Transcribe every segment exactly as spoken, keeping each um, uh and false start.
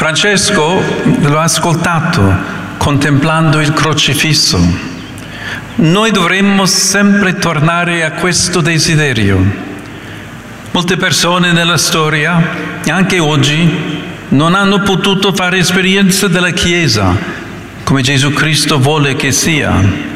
Francesco lo ha ascoltato contemplando il crocifisso. Noi dovremmo sempre tornare a questo desiderio. Molte persone nella storia, anche oggi, non hanno potuto fare esperienza della Chiesa come Gesù Cristo vuole che sia.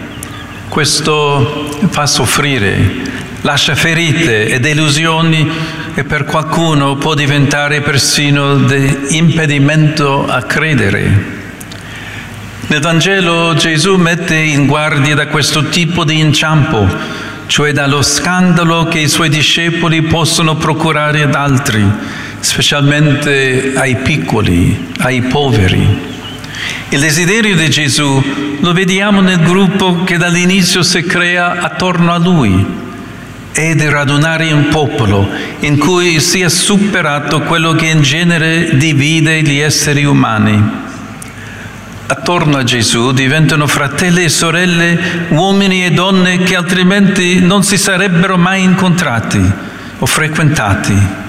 Questo fa soffrire, lascia ferite e delusioni e per qualcuno può diventare persino di impedimento a credere. Nel Vangelo Gesù mette in guardia da questo tipo di inciampo, cioè dallo scandalo che i suoi discepoli possono procurare ad altri, specialmente ai piccoli, ai poveri. Il desiderio di Gesù lo vediamo nel gruppo che dall'inizio si crea attorno a Lui, è di radunare un popolo in cui sia superato quello che in genere divide gli esseri umani. Attorno a Gesù diventano fratelli e sorelle, uomini e donne che altrimenti non si sarebbero mai incontrati o frequentati.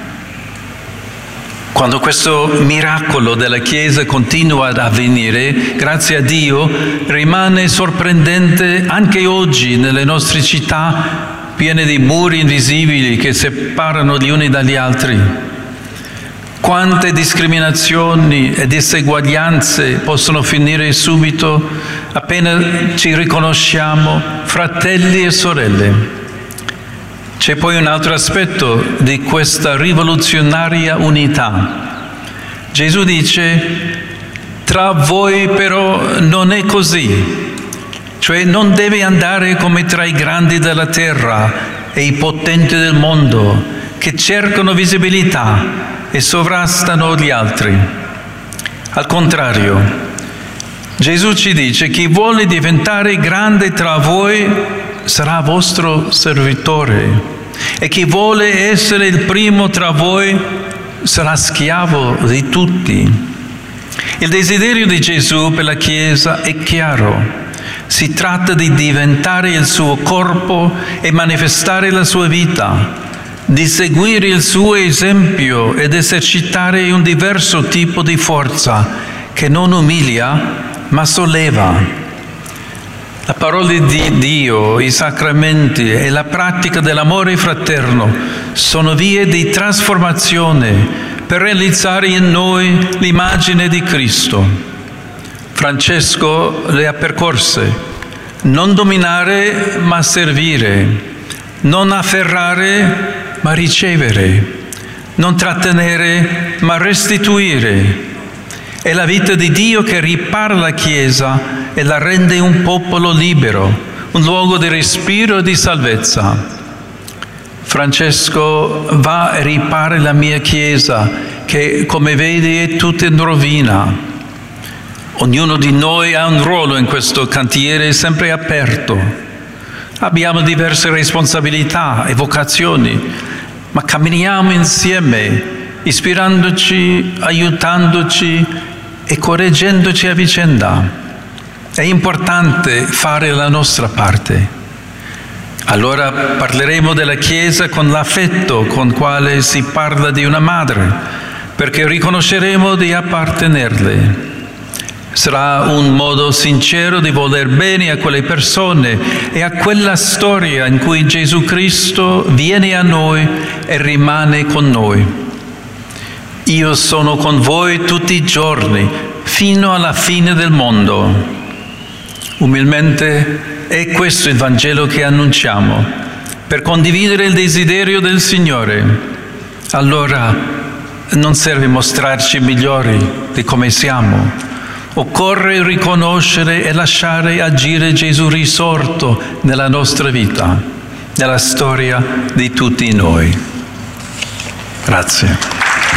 Quando questo miracolo della Chiesa continua ad avvenire, grazie a Dio, rimane sorprendente anche oggi nelle nostre città piene di muri invisibili che separano gli uni dagli altri. Quante discriminazioni e diseguaglianze possono finire subito appena ci riconosciamo fratelli e sorelle. C'è poi un altro aspetto di questa rivoluzionaria unità. Gesù dice: tra voi però non è così, cioè non deve andare come tra i grandi della terra e i potenti del mondo che cercano visibilità e sovrastano gli altri. Al contrario, Gesù ci dice: chi vuole diventare grande tra voi sarà vostro servitore, e chi vuole essere il primo tra voi sarà schiavo di tutti. Il desiderio di Gesù per la Chiesa è chiaro. Si tratta di diventare il suo corpo e manifestare la sua vita, di seguire il suo esempio ed esercitare un diverso tipo di forza che non umilia ma solleva. La parola di Dio, i sacramenti e la pratica dell'amore fraterno sono vie di trasformazione per realizzare in noi l'immagine di Cristo. Francesco le ha percorse: non dominare ma servire, non afferrare ma ricevere, non trattenere ma restituire. È la vita di Dio che ripara la Chiesa e la rende un popolo libero, un luogo di respiro e di salvezza. Francesco va e ripara la mia Chiesa, che come vedi è tutta in rovina. Ognuno di noi ha un ruolo in questo cantiere sempre aperto. Abbiamo diverse responsabilità e vocazioni, ma camminiamo insieme, ispirandoci, aiutandoci e correggendoci a vicenda. È importante fare la nostra parte. Allora parleremo della Chiesa con l'affetto con quale si parla di una madre, perché riconosceremo di appartenerle. Sarà un modo sincero di voler bene a quelle persone e a quella storia in cui Gesù Cristo viene a noi e rimane con noi. Io sono con voi tutti i giorni, fino alla fine del mondo. Umilmente è questo il Vangelo che annunciamo, per condividere il desiderio del Signore. Allora non serve mostrarci migliori di come siamo. Occorre riconoscere e lasciare agire Gesù risorto nella nostra vita, nella storia di tutti noi. Grazie.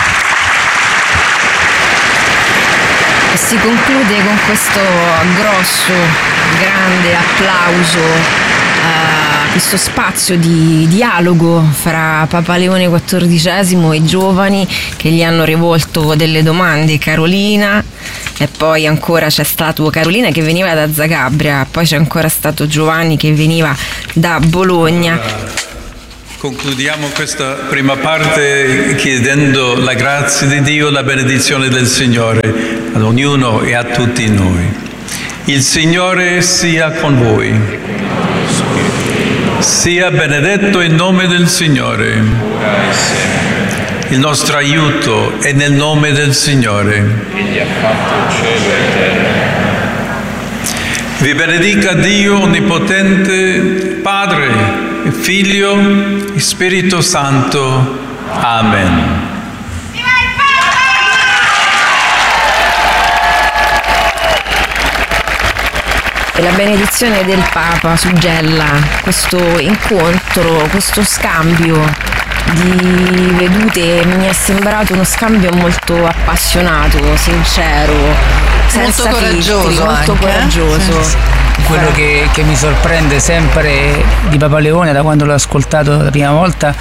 Si conclude con questo grosso, grande applauso a questo spazio di dialogo fra Papa Leone quattordicesimo e i giovani che gli hanno rivolto delle domande. Carolina, e poi ancora c'è stato Carolina che veniva da Zagabria, poi c'è ancora stato Giovanni che veniva da Bologna. Concludiamo questa prima parte chiedendo la grazia di Dio, la benedizione del Signore ad ognuno e a tutti noi. Il Signore sia con voi. Sia benedetto il nome del Signore. Il nostro aiuto è nel nome del Signore. Egli ha fatto il cielo e la terra. Vi benedica Dio Onnipotente, Padre, Figlio e Spirito Santo. Amen. E la benedizione del Papa suggella questo incontro, questo scambio di vedute. Mi è sembrato uno scambio molto appassionato, sincero, senza molto coraggioso, filtri, molto anche, coraggioso. eh? Sì, sì. Quello che, che mi sorprende sempre di Papa Leone, da quando l'ho ascoltato la prima volta,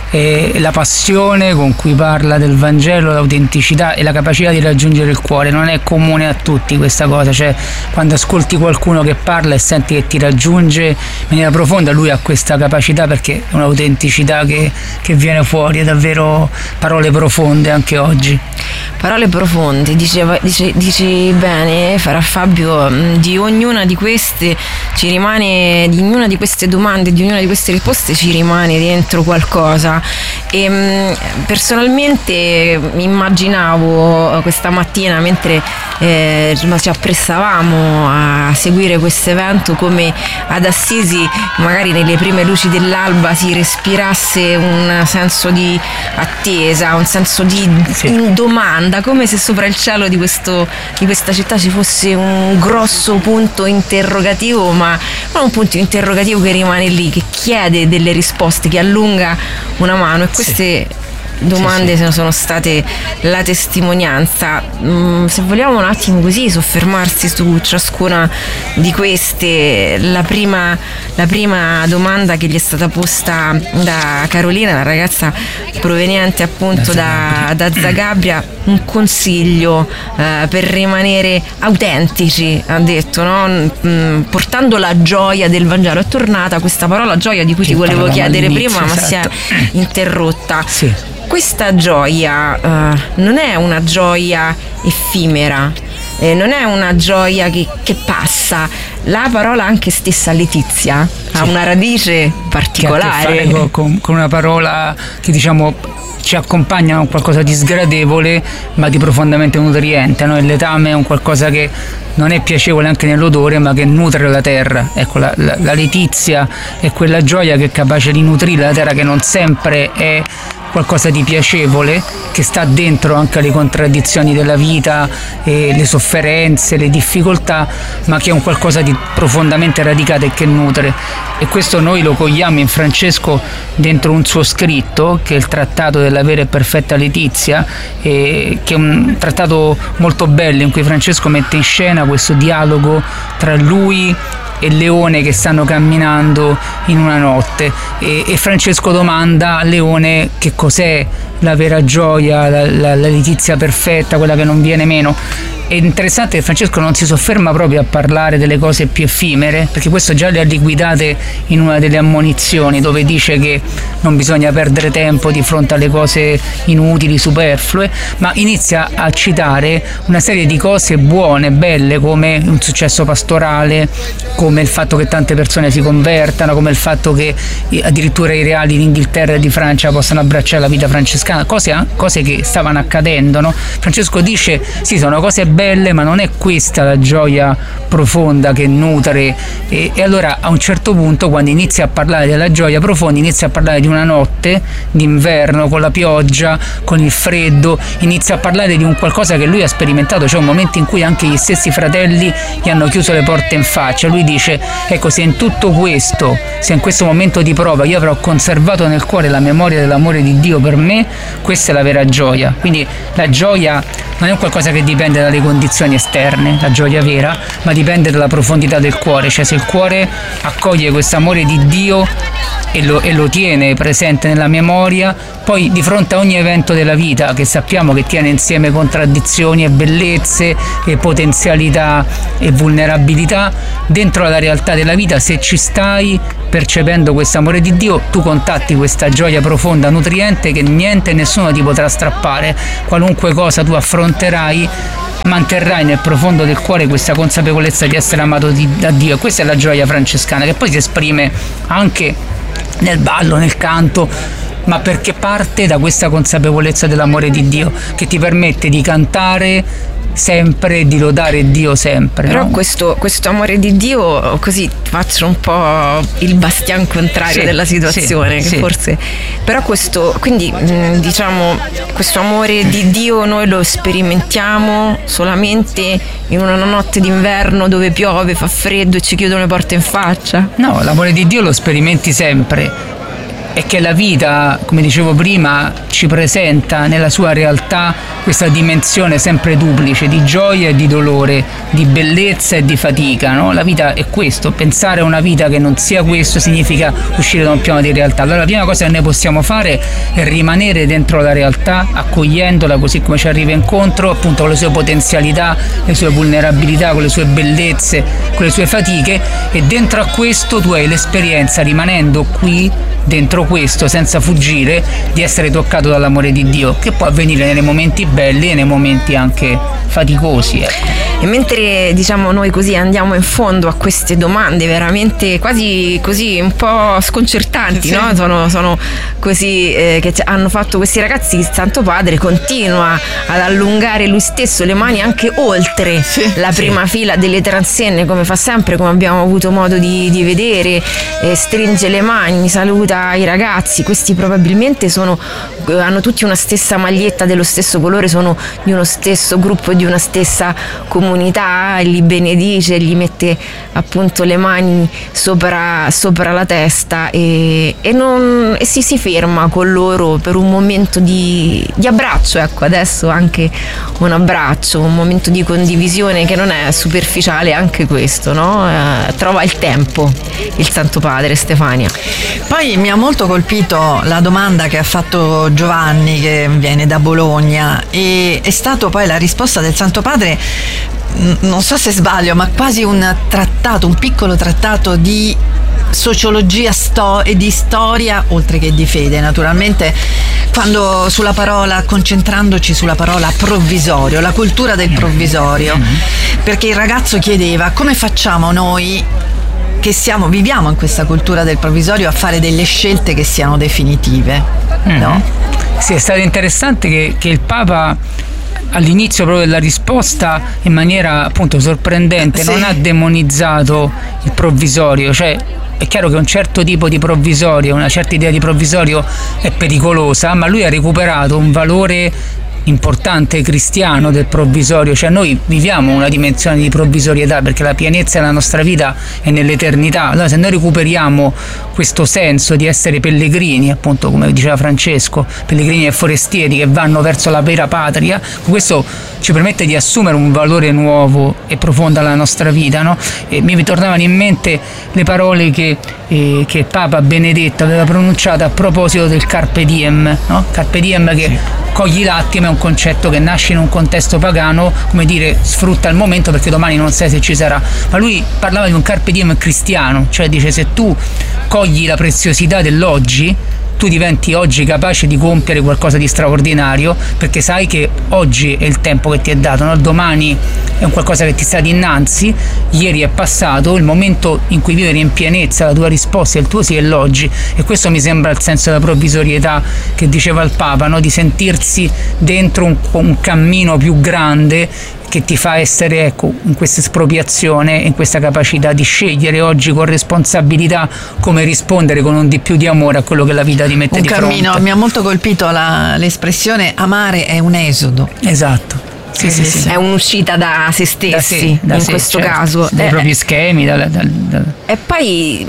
è la passione con cui parla del Vangelo, l'autenticità e la capacità di raggiungere il cuore. Non è comune a tutti questa cosa, cioè quando ascolti qualcuno che parla e senti che ti raggiunge in maniera profonda, lui ha questa capacità perché è un'autenticità che, che viene fuori, è davvero parole profonde anche oggi. Parole profonde, diceva, dice, dici bene, farà Fabio, di ognuna di queste ci rimane, di ognuna di queste domande, di ognuna di queste risposte ci rimane dentro qualcosa. E mh, personalmente immaginavo questa mattina, mentre eh, ci apprestavamo a seguire questo evento, come ad Assisi, magari nelle prime luci dell'alba, si respirasse un senso di attesa, un senso di sì. domanda, come se sopra il cielo di, questo, di questa città ci fosse un grosso punto interrogativo, ma non un punto interrogativo che rimane lì, che chiede delle risposte, che allunga una mano, e queste sì. domande sì, sì. sono state la testimonianza. Mm, se vogliamo un attimo così soffermarsi su ciascuna di queste, la prima, la prima domanda che gli è stata posta da Carolina, la ragazza proveniente appunto da, da Zagabria, un consiglio eh, per rimanere autentici, ha detto, no? Mm, portando la gioia del Vangelo. È tornata questa parola gioia di cui che ti volevo chiedere prima, ma esatto. si è interrotta. Sì. Questa gioia uh, non è una gioia effimera, eh, non è una gioia che, che passa. La parola anche stessa Letizia sì. ha una radice particolare. Che ha a che fare con, con una parola che diciamo ci accompagna a un qualcosa di sgradevole ma di profondamente nutriente, no? Il letame è un qualcosa che non è piacevole anche nell'odore ma che nutre la terra. Ecco, la, la, la letizia è quella gioia che è capace di nutrire la terra, che non sempre è qualcosa di piacevole, che sta dentro anche le contraddizioni della vita, e le sofferenze, le difficoltà, ma che è un qualcosa di profondamente radicato e che nutre. E questo noi lo cogliamo in Francesco dentro un suo scritto, che è il Trattato della vera e perfetta letizia, eh, che è un trattato molto bello in cui Francesco mette in scena questo dialogo tra lui e Leone che stanno camminando in una notte, e, e Francesco domanda a Leone che cos'è la vera gioia, la, la, la letizia perfetta, quella che non viene meno. È interessante che Francesco non si sofferma proprio a parlare delle cose più effimere, perché questo già le ha liquidate in una delle ammonizioni, dove dice che non bisogna perdere tempo di fronte alle cose inutili, superflue, ma inizia a citare una serie di cose buone, belle, come un successo pastorale, come il fatto che tante persone si convertano, come il fatto che addirittura i reali d'Inghilterra e di Francia possano abbracciare la vita francescana, cose, cose che stavano accadendo, no? Francesco dice sì, sono cose belle, ma non è questa la gioia profonda che nutre. E, e allora a un certo punto, quando inizia a parlare della gioia profonda, inizia a parlare di una notte d'inverno con la pioggia, con il freddo, inizia a parlare di un qualcosa che lui ha sperimentato, cioè un momento in cui anche gli stessi fratelli gli hanno chiuso le porte in faccia. Lui dice, ecco, se in tutto questo, se in questo momento di prova io avrò conservato nel cuore la memoria dell'amore di Dio per me, questa è la vera gioia. Quindi la gioia non è un qualcosa che dipende dalle condizioni esterne, la gioia vera, ma dipende dalla profondità del cuore. Cioè, se il cuore accoglie questo amore di Dio e lo, e lo tiene presente nella memoria, poi di fronte a ogni evento della vita, che sappiamo che tiene insieme contraddizioni e bellezze e potenzialità e vulnerabilità, dentro la realtà della vita, se ci stai, percependo questo amore di Dio, tu contatti questa gioia profonda, nutriente, che niente e nessuno ti potrà strappare. Qualunque cosa tu affronterai, manterrai nel profondo del cuore questa consapevolezza di essere amato di, da Dio. Questa è la gioia francescana, che poi si esprime anche nel ballo, nel canto, ma perché parte da questa consapevolezza dell'amore di Dio, che ti permette di cantare sempre, di lodare Dio sempre. Però no? questo, questo amore di Dio, così faccio un po' il bastian contrario Sì, della situazione, sì, che sì. forse però questo, quindi mh, diciamo, questo amore di Dio noi lo sperimentiamo solamente in una notte d'inverno dove piove, fa freddo e ci chiudono le porte in faccia? No, l'amore di Dio lo sperimenti sempre. È che la vita, come dicevo prima, ci presenta nella sua realtà questa dimensione sempre duplice di gioia e di dolore, di bellezza e di fatica, no? La vita è questo, pensare a una vita che non sia questo significa uscire da un piano di realtà. Allora la prima cosa che noi possiamo fare è rimanere dentro la realtà, accogliendola così come ci arriva incontro, appunto con le sue potenzialità, le sue vulnerabilità, con le sue bellezze, con le sue fatiche, e dentro a questo tu hai l'esperienza, rimanendo qui dentro questo, senza fuggire, di essere toccato dall'amore di Dio, che può avvenire nei momenti belli e nei momenti anche faticosi, ecco. E mentre diciamo noi così andiamo in fondo a queste domande veramente quasi così un po' sconcertanti, sì. no? Sono, sono così eh, che hanno fatto questi ragazzi, il Santo Padre continua ad allungare lui stesso le mani anche oltre sì, la prima sì. fila delle transenne, come fa sempre, come abbiamo avuto modo di, di vedere, eh, stringe le mani, saluta i ragazzi. Questi probabilmente sono, hanno tutti una stessa maglietta dello stesso colore, sono di uno stesso gruppo, di una stessa comunità, li benedice, gli mette appunto le mani sopra, sopra la testa e, e, non, e si, si ferma con loro per un momento di, di abbraccio, ecco, adesso anche un abbraccio, un momento di condivisione che non è superficiale, anche questo, no? Eh, trova il tempo il Santo Padre. Stefania. Poi mi ha molto colpito la domanda che ha fatto Giovanni, che viene da Bologna, e è stato poi la risposta del Santo Padre, non so se sbaglio, ma quasi un trattato, un piccolo trattato di sociologia sto- e di storia, oltre che di fede, naturalmente, quando sulla parola, concentrandoci sulla parola provvisorio, la cultura del provvisorio, perché il ragazzo chiedeva: come facciamo noi che siamo, viviamo in questa cultura del provvisorio, a fare delle scelte che siano definitive, mm-hmm. no? Sì, è stato interessante che, che il Papa all'inizio proprio della risposta, in maniera appunto sorprendente, sì. non ha demonizzato il provvisorio. Cioè è chiaro che un certo tipo di provvisorio, una certa idea di provvisorio è pericolosa, ma lui ha recuperato un valore importante cristiano del provvisorio. Cioè noi viviamo una dimensione di provvisorietà, perché la pienezza della nostra vita è nell'eternità. Allora se noi recuperiamo questo senso di essere pellegrini, appunto come diceva Francesco, pellegrini e forestieri che vanno verso la vera patria, questo ci permette di assumere un valore nuovo e profondo alla nostra vita, no? E mi tornavano in mente le parole che, eh, che Papa Benedetto aveva pronunciato a proposito del Carpe Diem, no? Carpe Diem che sì. cogli l'attimo, è un concetto che nasce in un contesto pagano, come dire, sfrutta il momento perché domani non sai se ci sarà, ma lui parlava di un Carpe Diem cristiano, cioè dice: se tu cogli la preziosità dell'oggi, tu diventi oggi capace di compiere qualcosa di straordinario, perché sai che oggi è il tempo che ti è dato, no? Domani è un qualcosa che ti sta dinanzi, ieri è passato, il momento in cui vivere in pienezza la tua risposta, il tuo sì è l'oggi. E questo mi sembra il senso della provvisorietà che diceva il Papa, no? Di sentirsi dentro un, un cammino più grande che ti fa essere, ecco, in questa espropriazione, in questa capacità di scegliere oggi con responsabilità come rispondere con un di più di amore a quello che la vita ti mette un di cammino. fronte. Mi ha molto colpito la, l'espressione amare è un esodo. Esatto. Sì, sì, sì. È un'uscita da se stessi, da sé, da in sé, questo certo. caso dai eh, propri schemi da, da, da. E poi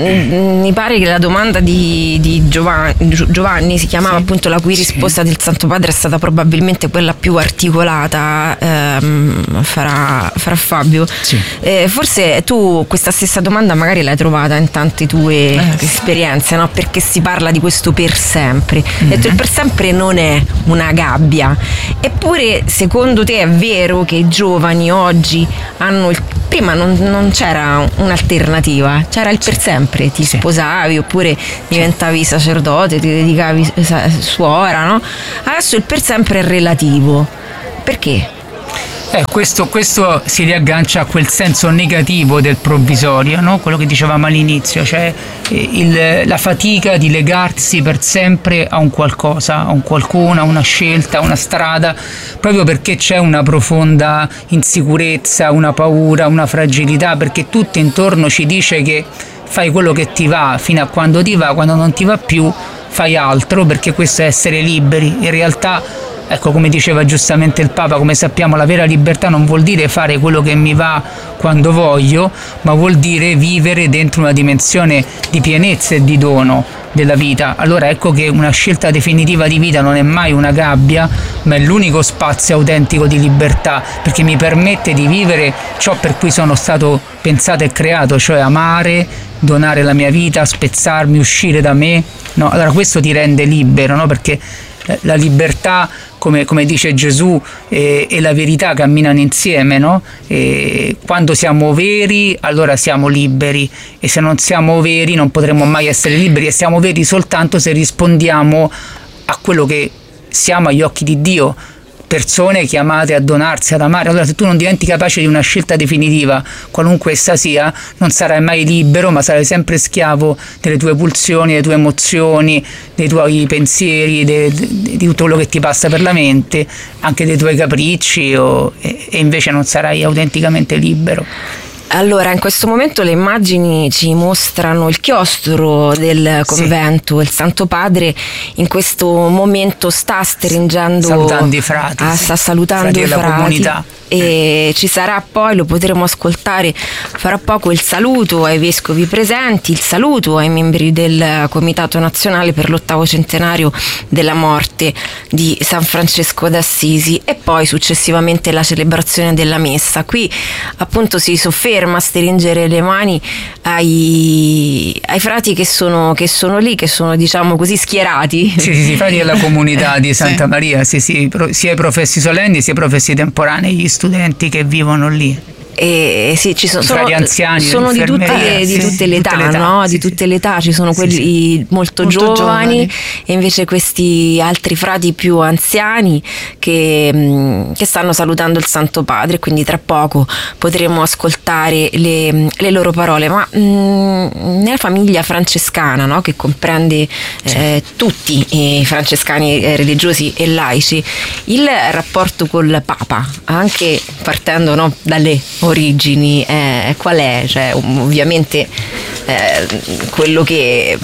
mh, mi pare che la domanda di, di Giovanni, Giovanni si chiamava sì. appunto, la cui risposta sì. del Santo Padre è stata probabilmente quella più articolata ehm, fra, fra Fabio. Sì. Eh, forse tu questa stessa domanda magari l'hai trovata in tante tue eh, esperienze, no? Perché si parla di questo per sempre. Mm-hmm. E il per sempre non è una gabbia, eppure secondo secondo te è vero che i giovani oggi hanno il... Prima non, non c'era un'alternativa, c'era il per sempre, ti Sì. sposavi oppure diventavi sacerdote, ti dedicavi sa- suora, no? Adesso il per sempre è relativo. Perché? Eh, questo, questo si riaggancia a quel senso negativo del provvisorio, no? Quello che dicevamo all'inizio, cioè eh, il, la fatica di legarsi per sempre a un qualcosa, a un qualcuno, a una scelta, a una strada, proprio perché c'è una profonda insicurezza, una paura, una fragilità, perché tutto intorno ci dice che fai quello che ti va fino a quando ti va, quando non ti va più fai altro, perché questo è essere liberi. In realtà, ecco, come diceva giustamente il Papa, come sappiamo la vera libertà non vuol dire fare quello che mi va quando voglio, ma vuol dire vivere dentro una dimensione di pienezza e di dono della vita. Allora ecco che una scelta definitiva di vita non è mai una gabbia, ma è l'unico spazio autentico di libertà, perché mi permette di vivere ciò per cui sono stato pensato e creato, cioè amare, donare la mia vita, spezzarmi, uscire da me, no? Allora questo ti rende libero, no? Perché la libertà, come, come dice Gesù, e, e la verità camminano insieme, no? E quando siamo veri, allora siamo liberi, e se non siamo veri non potremo mai essere liberi, e siamo veri soltanto se rispondiamo a quello che siamo agli occhi di Dio, persone chiamate a donarsi, ad amare. Allora se tu non diventi capace di una scelta definitiva, qualunque essa sia, non sarai mai libero, ma sarai sempre schiavo delle tue pulsioni, delle tue emozioni, dei tuoi pensieri, de, de, di tutto quello che ti passa per la mente, anche dei tuoi capricci, o, e, e invece non sarai autenticamente libero. Allora, in questo momento le immagini ci mostrano il chiostro del convento. Sì. Il Santo Padre in questo momento sta stringendo, salutando i frati, ah, sì. sta salutando frati i frati, comunità. E ci sarà poi, lo potremo ascoltare fra poco, il saluto ai vescovi presenti, il saluto ai membri del Comitato Nazionale per l'ottavo centenario della morte di San Francesco d'Assisi, e poi successivamente la celebrazione della messa. Qui appunto si sofferma a stringere le mani ai, ai frati che sono, che sono lì, che sono, diciamo così, schierati. Sì, sì, sì, frati della comunità di Santa sì. Maria, sì, sì, sia i professi solenni sia i professi temporanei, gli studenti che vivono lì. E sì, ci sono, sono, anziani, sono di tutte le, di tutte le età, tutte no? Sì, di tutte le età, ci sono quelli sì, sì. Molto, molto giovani, giovani e invece questi altri frati più anziani che, che stanno salutando il Santo Padre, quindi tra poco potremo ascoltare le, le loro parole. Ma mh, nella famiglia francescana, no? Che comprende eh, tutti i francescani eh, religiosi e laici, il rapporto col Papa, anche partendo, no, dalle origini, eh, qual è? Cioè, ovviamente eh, quello che,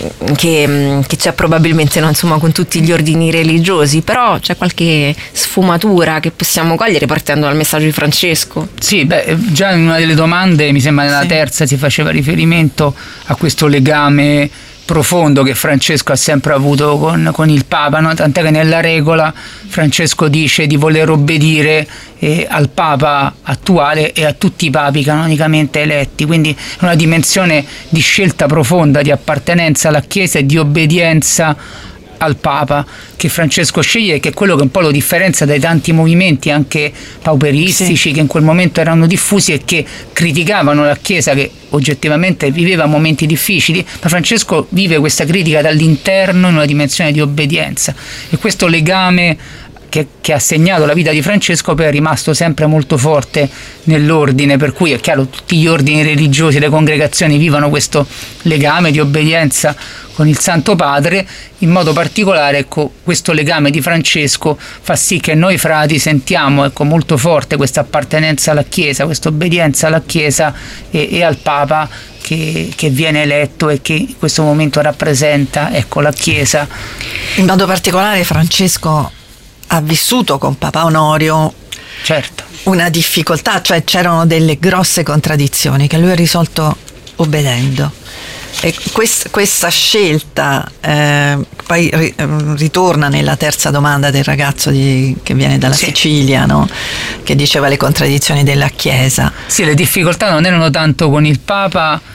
che, che c'è probabilmente, no, insomma, con tutti gli ordini religiosi, però c'è qualche sfumatura che possiamo cogliere partendo dal messaggio di Francesco? Sì, beh, già in una delle domande, mi sembra nella sì. terza, si faceva riferimento a questo legame profondo che Francesco ha sempre avuto con, con il Papa, no? Tant'è che nella regola Francesco dice di voler obbedire eh, al Papa attuale e a tutti i papi canonicamente eletti, quindi è una dimensione di scelta profonda, di appartenenza alla Chiesa e di obbedienza al Papa che Francesco sceglie, e che è quello che un po' lo differenzia dai tanti movimenti anche pauperistici sì. che in quel momento erano diffusi e che criticavano la Chiesa, che oggettivamente viveva momenti difficili, ma Francesco vive questa critica dall'interno in una dimensione di obbedienza, e questo legame che, che ha segnato la vita di Francesco poi è rimasto sempre molto forte nell'ordine, per cui è chiaro tutti gli ordini religiosi, le congregazioni vivono questo legame di obbedienza con il Santo Padre. In modo particolare, ecco, questo legame di Francesco fa sì che noi frati sentiamo, ecco, molto forte questa appartenenza alla Chiesa, questa obbedienza alla Chiesa e, e al Papa che, che viene eletto e che in questo momento rappresenta, ecco, la Chiesa. In modo particolare Francesco ha vissuto con Papa Onorio certo. una difficoltà, cioè c'erano delle grosse contraddizioni che lui ha risolto obbedendo. E quest, questa scelta eh, poi ri, ritorna nella terza domanda del ragazzo di, che viene dalla sì. Sicilia, no? Che diceva le contraddizioni della Chiesa. Sì, le difficoltà non erano tanto con il Papa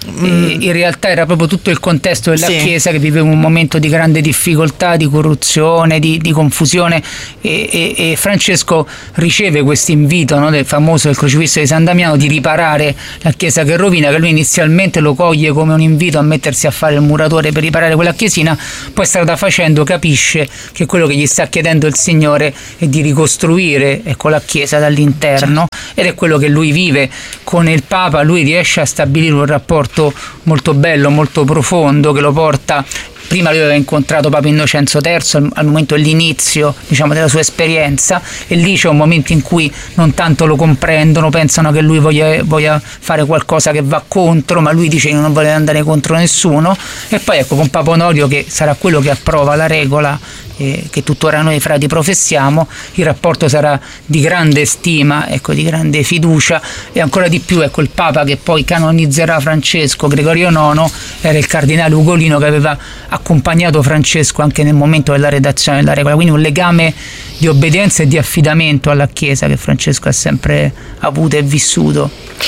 E in realtà era proprio tutto il contesto della Sì. Chiesa che viveva un momento di grande difficoltà, di corruzione, di, di confusione e, e, e Francesco riceve questo invito, no, del famoso del crocifisso di San Damiano di riparare la chiesa che rovina, che lui inizialmente lo coglie come un invito a mettersi a fare il muratore per riparare quella chiesina, poi strada facendo capisce che quello che gli sta chiedendo il Signore è di ricostruire, ecco, la chiesa dall'interno, ed è quello che lui vive con il Papa. Lui riesce a stabilire un rapporto molto bello, molto profondo, che lo porta. Prima lui aveva incontrato Papa Innocenzo terzo al, al momento dell'inizio, diciamo, della sua esperienza, e lì c'è un momento in cui non tanto lo comprendono, pensano che lui voglia, voglia fare qualcosa che va contro, ma lui dice che non vuole andare contro nessuno. E poi ecco, con Papa Onorio, che sarà quello che approva la regola eh, che tuttora noi frati professiamo, il rapporto sarà di grande stima, ecco, di grande fiducia, e ancora di più, ecco, il Papa che poi canonizzerà Francesco, Gregorio nono, era il cardinale Ugolino, che aveva accompagnato Francesco anche nel momento della redazione della regola, quindi un legame di obbedienza e di affidamento alla Chiesa che Francesco ha sempre avuto e vissuto.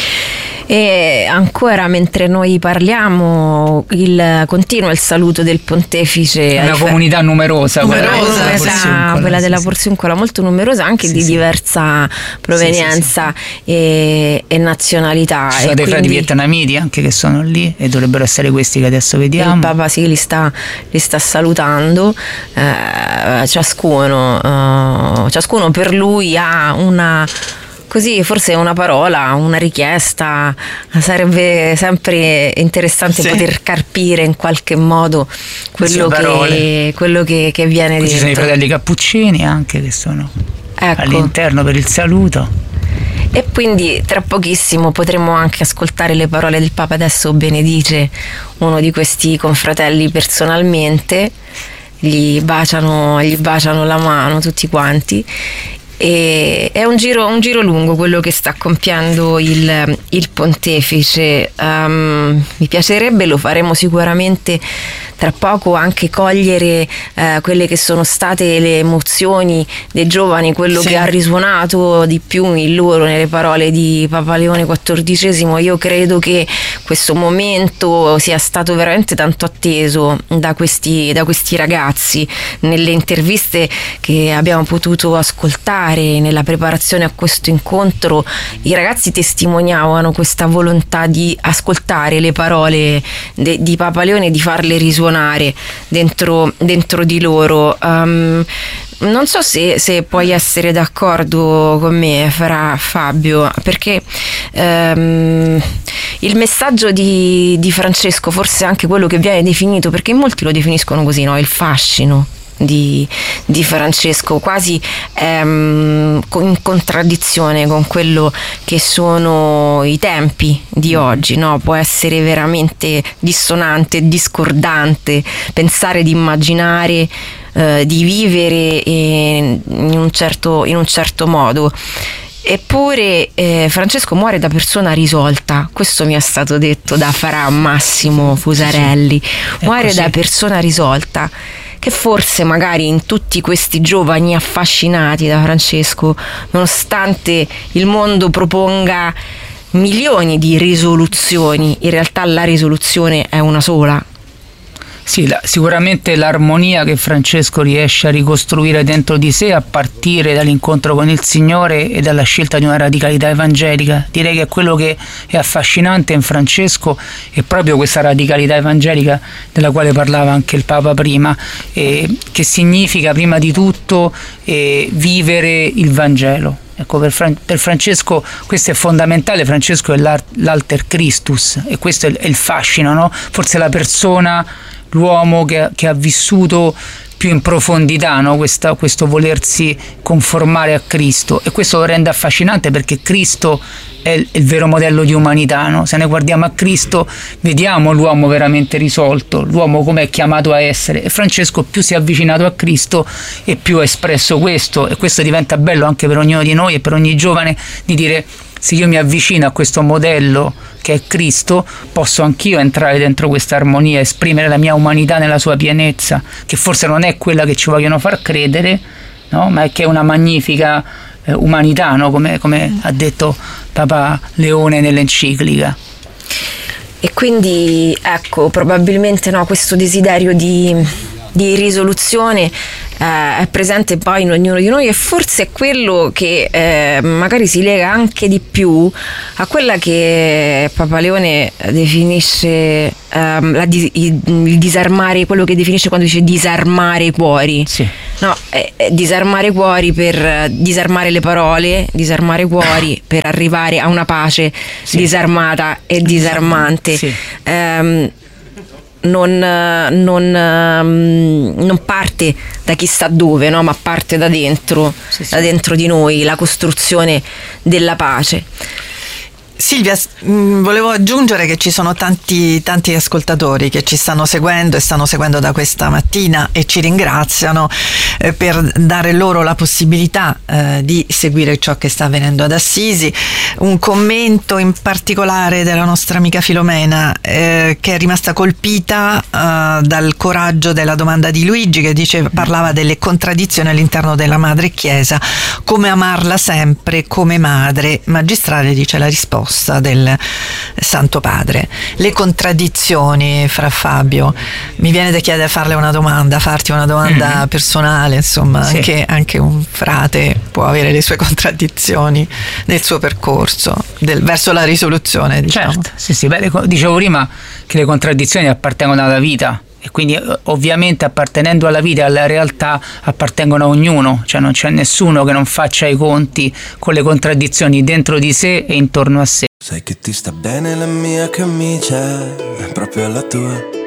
E ancora mentre noi parliamo il, continua il saluto del pontefice. È una comunità numerosa, numerosa quella, quella, quella della sì, Porziuncola, molto numerosa, anche sì, di sì. diversa provenienza sì, sì, sì. E, e nazionalità. Ci sono e dei frati quindi vietnamiti anche che sono lì e dovrebbero essere questi che adesso vediamo. il Papa sì, li sta, li sta salutando, eh, ciascuno, eh, ciascuno per lui ha una, così, forse una parola, una richiesta. Sarebbe sempre interessante Sì. poter carpire in qualche modo quello, che, quello che, che viene Qui ci sono i detto. fratelli Cappuccini anche che sono Ecco. all'interno per il saluto. E quindi tra pochissimo potremo anche ascoltare le parole del Papa. Adesso benedice uno di questi confratelli personalmente, gli baciano, gli baciano la mano tutti quanti. E è un giro, un giro lungo quello che sta compiendo il, il pontefice. Um, mi piacerebbe, lo faremo sicuramente tra poco, anche cogliere eh, quelle che sono state le emozioni dei giovani, quello Sì. che ha risuonato di più in loro nelle parole di Papa Leone quattordicesimo. Io credo che questo momento sia stato veramente tanto atteso da questi, da questi ragazzi. Nelle interviste che abbiamo potuto ascoltare nella preparazione a questo incontro, i ragazzi testimoniavano questa volontà di ascoltare le parole de, di Papa Leone e di farle risuonare dentro, dentro di loro. Um, non so se, se puoi essere d'accordo con me, Fra Fabio, perché um, il messaggio di, di Francesco, forse anche quello che viene definito, perché molti lo definiscono così, no? Il fascino Di, di Francesco, quasi ehm, in contraddizione con quello che sono i tempi di oggi, no? Può essere veramente dissonante, discordante pensare di immaginare, eh, di vivere in un certo, in un certo modo. Eppure eh, Francesco muore da persona risolta, questo mi è stato detto da Fra Massimo Fusarelli, muore da persona risolta, che forse magari in tutti questi giovani affascinati da Francesco, nonostante il mondo proponga milioni di risoluzioni, in realtà la risoluzione è una sola. Sì, la, sicuramente l'armonia che Francesco riesce a ricostruire dentro di sé a partire dall'incontro con il Signore e dalla scelta di una radicalità evangelica. Direi che quello che è affascinante in Francesco è proprio questa radicalità evangelica della quale parlava anche il Papa prima, eh, che significa prima di tutto eh, vivere il Vangelo. Ecco, per, Fran- per Francesco questo è fondamentale. Francesco è l'alter Christus e questo è il, è il fascino, no? Forse la persona, l'uomo che, che ha vissuto più in profondità, no? Questa, questo volersi conformare a Cristo, e questo lo rende affascinante perché Cristo è il, il vero modello di umanità, no? Se ne guardiamo a Cristo vediamo l'uomo veramente risolto, l'uomo come è chiamato a essere, e Francesco più si è avvicinato a Cristo e più ha espresso questo, e questo diventa bello anche per ognuno di noi e per ogni giovane, di dire: se io mi avvicino a questo modello che è Cristo, posso anch'io entrare dentro questa armonia, esprimere la mia umanità nella sua pienezza, che forse non è quella che ci vogliono far credere, no? Ma è che è una magnifica eh, umanità, no? come, come ha detto Papa Leone nell'enciclica. e quindi ecco, probabilmente no, questo desiderio di, di risoluzione eh, è presente poi in ognuno di noi, e forse è quello che eh, magari si lega anche di più a quella che Papa Leone definisce ehm, la, il, il disarmare, quello che definisce quando dice disarmare i cuori. Sì. No, è, è disarmare i cuori per disarmare le parole, disarmare i cuori per arrivare a una pace sì. disarmata e disarmante. Sì. Ehm, Non, non, non parte da chissà dove, no? Ma parte da dentro, sì, sì. da dentro di noi, la costruzione della pace. Silvia, mh, volevo aggiungere che ci sono tanti, tanti ascoltatori che ci stanno seguendo e stanno seguendo da questa mattina e ci ringraziano eh, per dare loro la possibilità eh, di seguire ciò che sta avvenendo ad Assisi. Un commento in particolare della nostra amica Filomena eh, che è rimasta colpita eh, dal coraggio della domanda di Luigi, che dice, parlava delle contraddizioni all'interno della Madre Chiesa, come amarla sempre come madre. Magistrale, dice la risposta del Santo Padre. Le contraddizioni, fra Fabio, mi viene da chiedere, farle una domanda, farti una domanda mm-hmm. personale, insomma, sì. anche, anche un frate può avere le sue contraddizioni nel suo percorso del, verso la risoluzione, diciamo. Certo, sì, sì. Beh, dicevo prima che le contraddizioni appartengono alla vita, e quindi ovviamente appartenendo alla vita e alla realtà appartengono a ognuno, cioè non c'è nessuno che non faccia i conti con le contraddizioni dentro di sé e intorno a sé. Sai che ti sta bene la mia camicia, proprio la tua.